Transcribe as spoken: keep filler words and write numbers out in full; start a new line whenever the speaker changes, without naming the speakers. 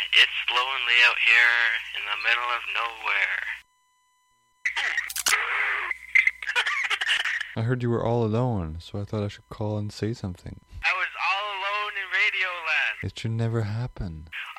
It's lonely out here in the middle of nowhere.
I heard you were all alone, so I thought I should call and say something.
I was all alone in Radioland.
It should never happen.